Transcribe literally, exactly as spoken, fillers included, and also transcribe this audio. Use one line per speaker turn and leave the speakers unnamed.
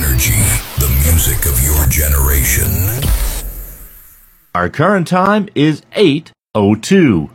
Energy, the music of your generation.
Our current time is eight oh two.